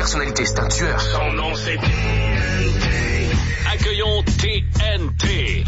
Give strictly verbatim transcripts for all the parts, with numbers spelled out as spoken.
personnalité, c'est un tueur. Son nom, c'est T N T. Accueillons T N T.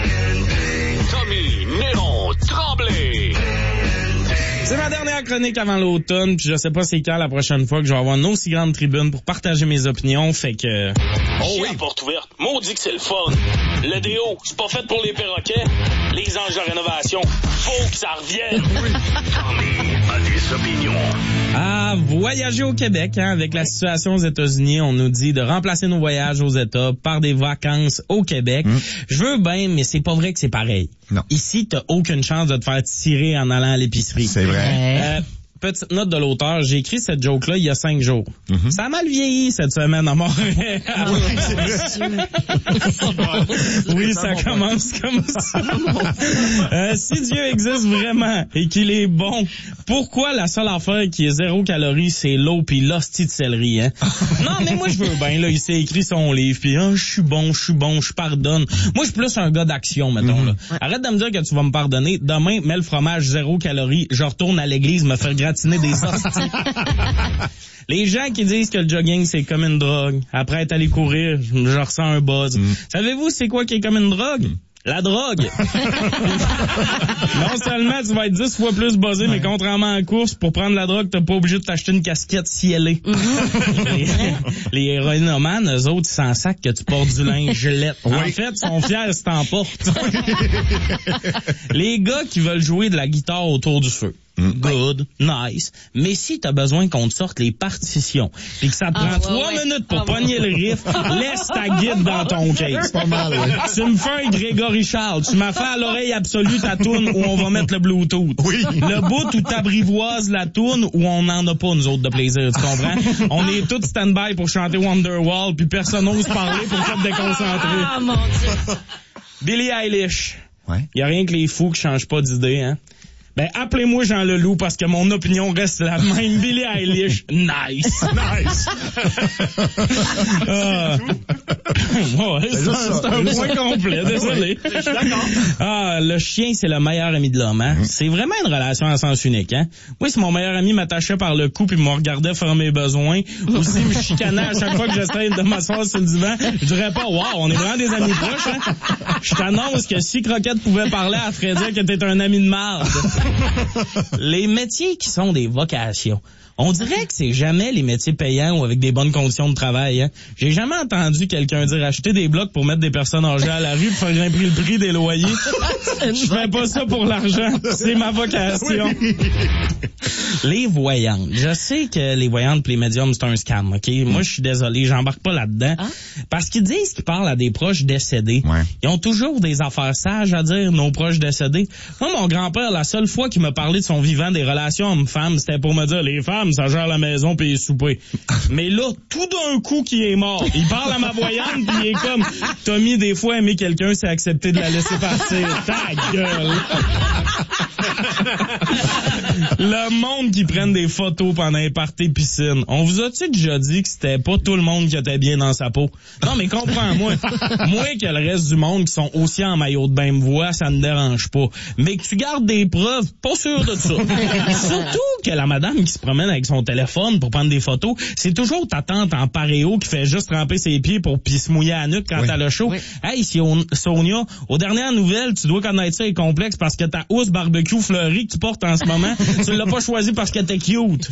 Tommy Néron Tremblay. C'est ma dernière chronique avant l'automne, puis je sais pas c'est quand la prochaine fois que je vais avoir une aussi grande tribune pour partager mes opinions, fait que... Oh oui, porte ouverte. Maudit que c'est le fun. Le déo, c'est pas fait pour les perroquets. Les anges de rénovation, faut que ça revienne. Tommy a des opinions. Ah, voyager au Québec, hein, avec la situation aux États-Unis, on nous dit de remplacer nos voyages aux États par des vacances au Québec. Mmh. Je veux bien, mais c'est pas vrai que c'est pareil. Non. Ici, t'as aucune chance de te faire tirer en allant à l'épicerie. C'est vrai. Euh, petite note de l'auteur, j'ai écrit cette joke-là il y a cinq jours. Mm-hmm. Ça a mal vieilli cette semaine à Montréal. Oui, c'est vrai. Oui, ça commence comme ça. euh, si Dieu existe vraiment et qu'il est bon, pourquoi la seule affaire qui est zéro calorie, c'est l'eau pis l'hostie de céleri, hein? Non, mais moi, je veux bien, là, il s'est écrit son livre, pis ah, je suis bon, je suis bon, je pardonne. Moi, je suis plus un gars d'action, mettons, mm-hmm. là. Arrête de me dire que tu vas me pardonner. Demain, mets le fromage zéro calorie, je retourne à l'église me faire gratiner des hosties. Les gens qui disent que le jogging, c'est comme une drogue, après être allé courir, je ressens un buzz. Mm. Savez-vous c'est quoi qui est comme une drogue? Mm. La drogue. Non seulement tu vas être dix fois plus buzzé, ouais. mais contrairement à la course, pour prendre la drogue, t'es pas obligé de t'acheter une casquette cielée. Mm-hmm. les, les héroïnomanes, eux autres, ils s'en sacent que tu portes du linge gelette. Oui. En fait, ils sont fiers si t'en portes. Les gars qui veulent jouer de la guitare autour du feu. Good, nice. Mais si t'as besoin qu'on te sorte les partitions et que ça te prend trois ah, ouais, minutes pour ah, pogner ouais. le riff, laisse ta guide dans ton case. C'est pas mal, ouais. Tu me fais un Grégory Charles. Tu m'as fait à l'oreille absolue ta toune où on va mettre le Bluetooth. Oui. Le bout où t'abrivoises la toune où on n'en a pas, nous autres, de plaisir, tu comprends? On est tous stand-by pour chanter Wonderwall puis personne n'ose parler pour te déconcentrer. Ah, mon Dieu. Billie Eilish. Ouais. Y a rien que les fous qui changent pas d'idée, hein? Ben, appelez-moi Jean Leloup parce que mon opinion reste la même. Billie Eilish, nice. Nice. ah. Ouais, c'est, c'est, un, c'est un point complet, désolé. Oui, je suis d'accord. Ah, le chien, c'est le meilleur ami de l'homme, hein. Mm. C'est vraiment une relation à sens unique, hein. Moi, si mon meilleur ami m'attachait par le cou puis me regardait faire mes besoins, ou s'il me chicanait à chaque fois que j'essaie de m'asseoir sur le divan, je dirais pas, wow, on est vraiment des amis proches, hein. Je t'annonce que si Croquette pouvait parler, elle ferait dire que t'es un ami de marde. Les métiers qui sont des vocations. On dirait que c'est jamais les métiers payants ou avec des bonnes conditions de travail, hein. J'ai jamais entendu quelqu'un dire acheter des blocs pour mettre des personnes âgées à la rue pour faire grimper le prix des loyers. Je fais pas ça pour l'argent. C'est ma vocation. Oui. Les voyantes. Je sais que les voyantes pis les médiums, c'est un scam, OK? Mm. Moi, je suis désolé, j'embarque pas là-dedans. Ah? Parce qu'ils disent qu'ils parlent à des proches décédés. Ouais. Ils ont toujours des affaires sages à dire, nos proches décédés. Moi, mon grand-père, la seule fois qu'il m'a parlé de son vivant des relations hommes-femmes, c'était pour me dire, les femmes, ça gère la maison pis les soupers. Mais là, tout d'un coup qui est mort, il parle à ma voyante pis il est comme, Tommy, des fois, aimer quelqu'un, c'est accepter de la laisser partir. Ta gueule! Le monde qui prenne des photos pendant les parties piscine. On vous a-tu déjà dit que c'était pas tout le monde qui était bien dans sa peau? Non, mais comprends-moi. Moi que le reste du monde qui sont aussi en maillot de bain me voit, ça ne dérange pas. Mais que tu gardes des preuves, pas sûr de ça. Surtout que la madame qui se promène avec son téléphone pour prendre des photos, c'est toujours ta tante en paréo qui fait juste tremper ses pieds pour pis se mouiller à la nuque quand oui. elle a chaud. Oui. Hey, si on, Sonia, aux dernières nouvelles, tu dois connaître ça et complexe parce que ta housse barbecue fleurie que tu portes en ce moment, tu l'as pas choisi parce que t'es cute.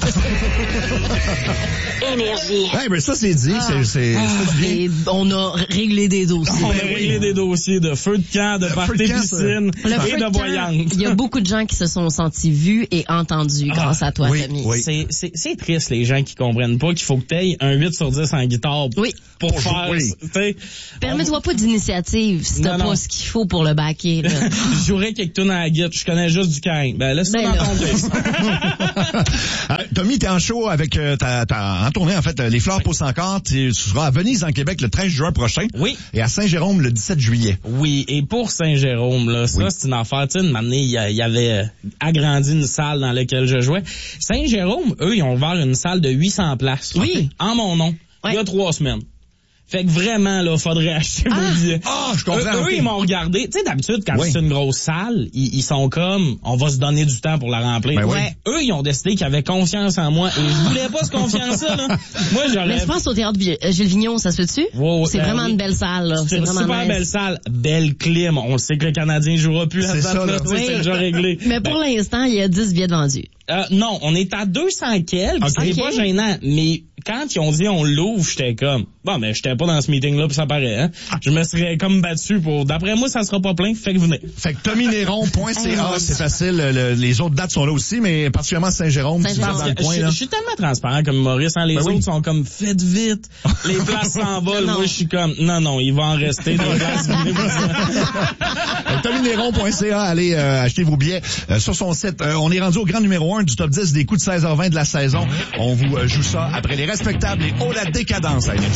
Énergie. Hey, ben ça c'est dit, ah. c'est, c'est, ah. c'est on a réglé des dossiers. On a réglé des dossiers de feu de camp, de party piscine et de voyante. Il y a beaucoup de gens qui se sont sentis vus et entendus ah. grâce à toi, oui, Tommy. Oui. C'est, c'est, c'est triste, les gens qui comprennent pas qu'il faut que t'aies un huit sur dix en guitare oui. pour, pour faire, oui. t'sais. Permets-toi on... pas d'initiative si t'as non, pas non. ce qu'il faut pour le backer, là. Je jouerais quelque tune à la guitare, je connais juste du Cain. Ben, laisse-moi ben m'entendre. euh, Tommy, t'es en show avec, euh, ta, ta, en tournée, en fait, les Fleurs poussent encore. Tu seras à Venise, en Québec, le treize juin prochain. Oui. Et à Saint-Jérôme, le dix-sept juillet. Oui. Et pour Saint-Jérôme, là, ça, oui. c'est une affaire. Tu sais, une année, il y, y avait agrandi une salle dans laquelle je jouais. Saint-Jérôme, eux, ils ont ouvert une salle de huit cents places. Oui. En mon nom. Ouais. Il y a trois semaines. Fait que vraiment, là, faudrait acheter vos billets. Ah, je comprends. Eux, okay. eux, ils m'ont regardé. Tu sais, d'habitude, quand oui. c'est une grosse salle, ils, ils sont comme, on va se donner du temps pour la remplir. Ben oui. Eux, ils ont décidé qu'ils avaient confiance en moi et je voulais pas ce confiance-là, là. Moi, j'aurais... Mais je pense au théâtre Gilles Vigneault, ça se peut-tu? Wow, c'est euh, vraiment oui. une belle salle, là. C'est, C'est une vraiment super nice. belle salle, belle clim. On sait que le Canadien jouera plus à C'est cette ça, là. là, Oui. c'est déjà réglé. Mais pour Ben, l'instant, il y a dix billets de vendus. Euh, non, on est à deux cents quelques, Okay. c'est Ok. pas gênant, mais quand ils ont dit on l'ouvre, j'étais comme, bon, mais j'étais pas dans ce meeting-là, puis ça paraît, hein. Je me serais comme battu pour, d'après moi, ça sera pas plein, fait que venez. Fait que tommy néron point c a, c'est facile, le, les autres dates sont là aussi, mais particulièrement Saint-Jérôme, si vous êtes Saint-Jérôme. dans le coin, Je, là. je suis tellement transparent comme Maurice, hein, les Ben autres oui. sont comme, faites vite, les places s'envolent, Non. moi je suis comme, non, non, il va en rester des places. tommy néron point c a, allez euh, acheter vos billets euh, sur son site. Euh, on est rendu au grand numéro un du top dix des coups de seize heures vingt de la saison. On vous euh, joue ça après les respectables et oh la décadence à Énergie.